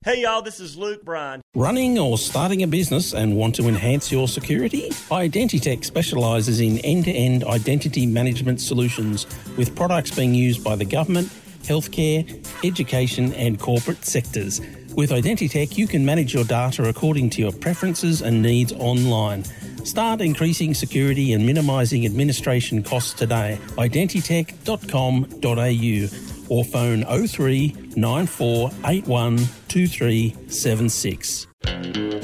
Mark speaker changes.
Speaker 1: Hey y'all, this is Luke Bryan.
Speaker 2: Running or starting a business and want to enhance your security? Identitech specialises in end-to-end identity management solutions with products being used by the government, healthcare, education and corporate sectors. With Identitech, you can manage your data according to your preferences and needs online. Start increasing security and minimising administration costs today. Identitech.com.au or phone 03 9481 2376.